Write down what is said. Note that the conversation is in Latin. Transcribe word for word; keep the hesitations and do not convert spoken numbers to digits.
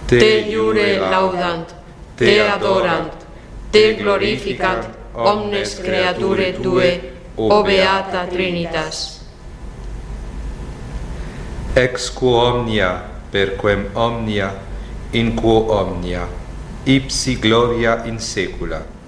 te iure laudant, te adorant, te glorificant omnes creature tue, o beata Trinitas. Ex quo omnia, per quem omnia, in quo omnia, ipsi gloria in saecula.